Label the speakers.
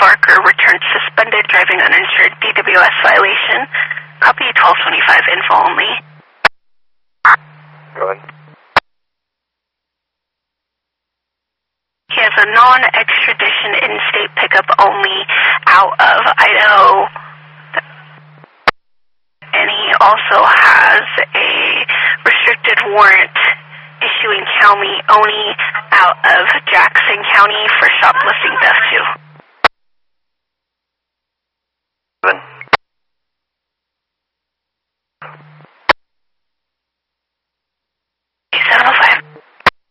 Speaker 1: Barker returned suspended driving uninsured DWS violation. Copy 1225 info only.
Speaker 2: Go ahead.
Speaker 1: He has a non-extradition in-state pickup only out of Idaho. And he also has a restricted warrant issuing county only out of Jackson County for shoplifting theft too.